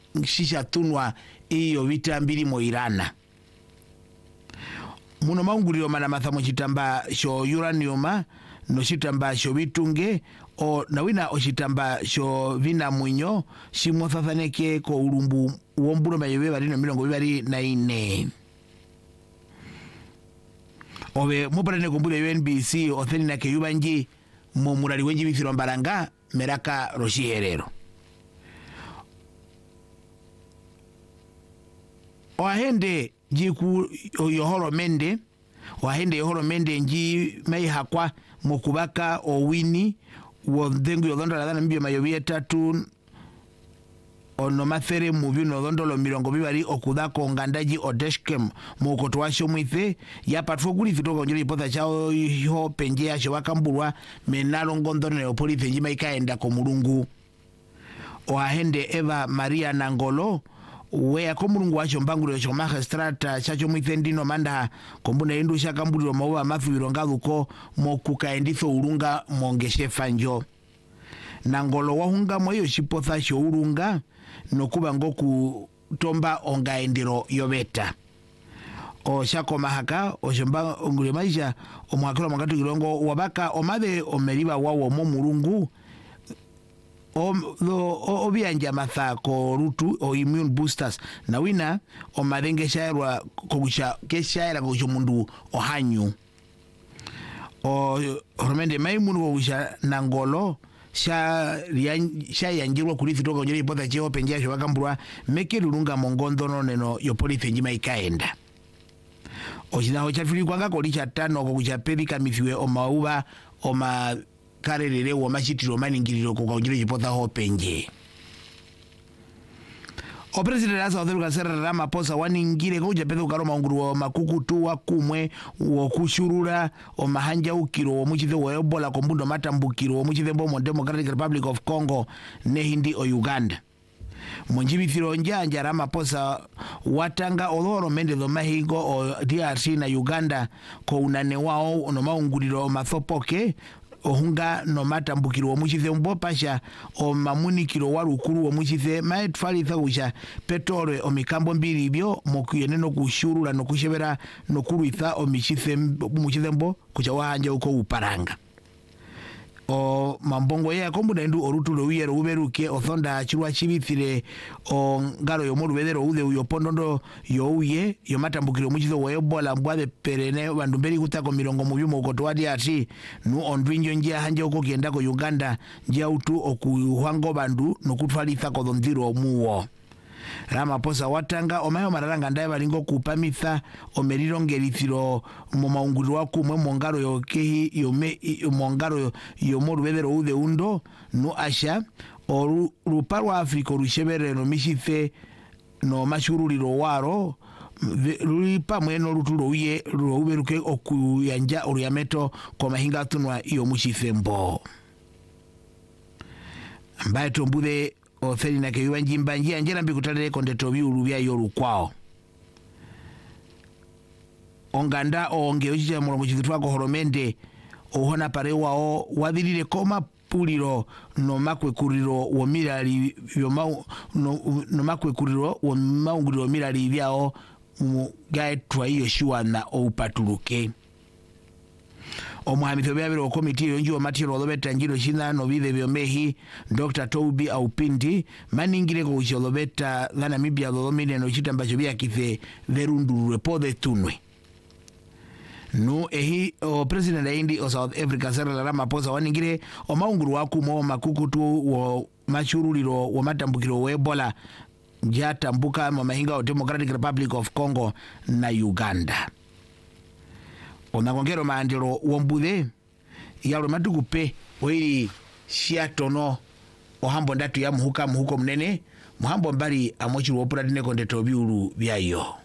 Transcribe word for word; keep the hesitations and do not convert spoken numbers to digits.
shisha tunwa iyo vitambiri moirana muno maunguliro mana mathamo chitamba sho uranium no chitamba sho vitunge o nawina o chitamba sho vina mwinyo shimothathaneke ko ulumbu wombulo mayewe bali no milongo bibali na ine obe muparane kumbule U N B C otheni na keyubanji mu murali wenji bifiro mbalanga meraka roshiherero wahende jiku yohoro mende wahende yohoro mende nji mai hakwa mukubaka owini wodhengu yodhondo la dhana mbio mayovie tatu ono mathere mubi no dhondo lo milongo bibali okudhako ngandaji odeshkem mukotoasho mwithe ya patfo guli fitoka njiri ipotha chao ho penjea sho wakambulwa menalo ngondo ne polisi njima ikaenda ko mulungu wahende Eva Maria Nangolo wea ko mulungu wacho mbanguliro cho magistrata chacho mwithe ndino manda kombuna indu shakambuliro mauwa mafuiro ngathuko mokukaenditho urunga mongeshefa njo Nangolo wahunga moyo shipotha sho urunga nokuba ngoku tomba ongaendiro yobeta o shako mahaka o shomba ongule maisha o mwakilo mwakatu kilongo wabaka omade omeriba wawo mo mulungu o o obianja mathako rutu o immune boosters na wina o madenge shairwa kokusha keshaira kokusha mundu o hanyu o hormende maimunu kokusha Nangolo sha sha yanjirwa kulithi toka njiri ipotha cheo penjea sho wakambulwa meke lulunga mongondono neno yo polisi njima ikaenda ochinaho chafili kwanga koli cha tano kokuchapeli kamithiwe omauba oma karelele wa machitiro maningiriro kwa njiri ipotha ho penje o president asa othelu kasera Ramaphosa waningire kuja petho karoma nguru makukutu wa kumwe wo kushurura o mahanja ukiro wo muchithe wo Ebola kombundo matambukiro wo muchithe bomo Democratic Republic of Congo ne hindi o Uganda monjibi thiro njanja Ramaphosa watanga oloro mende do mahigo o D R C na Uganda ko unane wao no maunguliro mathopoke ohunga no matambukiro wo muchithe mbopasha o mamunikiro warukuru wo muchithe maetfalitha usha petrole o mikambo mbili byo mokuyene no kushurula no kushebera no kuruitha o michithe muchithe mbo kucha wahanja uko uparanga o mambongo ya kombuna ndu orutulo uyero uberuke othonda chirwa chibithire o ngaro yo morubedero ude uyo pondondo yo uye yo matambukiro muchitho wa Ebola mbwade perene bandu mberi kutako milongo mubimo ukoto wa D R C nu ondwinjo njia hanje uko kiendako Uganda njia utu okuhango bandu nokutwalitha ko dhondhiro muwo Ramaphosa watanga omayo mararanga ndaye balingo kupamitha omeriro ngerithiro mu maunguliro wakumwe mongaro yo kehi yo me mongaro yo, yo morubedero ude undo no asha oru ruparwa Afrika rushebere no mishithe no mashuruliro waro ruri pamwe no rutulo uye ruberuke okuyanja oriameto kwa mahinga tunwa iyo mushithe mbo ambaye tombude otheli na keyuwa njimba njia njera mbikutalele kondeto biuru bya yoru kwao onganda onge uchicha mulongo chithitwako horomende ohona pare wao wadhilile koma puliro no makwe kuriro wo milali yoma no, no makwe kuriro wo maunguriro milali byao gaetwa iyo shiwana o upatuluke omuhamitho byabiro komiti yonjo matiro lobeta njiro shina no bide byomehi Doctor Toby Aupindi maningire ko lobeta dhana mibya lomine no chitamba cyo byakithe verundurwe pode tunwe no ehi o president aindi o South Africa Cyril Ramaphosa waningire o maunguru wakumo makukutu wo machuruliro wo matambukiro we Ebola jatambuka mu mahinga o Democratic Republic of Congo na Uganda onagongero maandiro wombude yalo matukupe oiri shiatono ohambo ndatu ya muhuka muhuko mnene muhambo mbali amochi wopura dine kondeto biuru byayo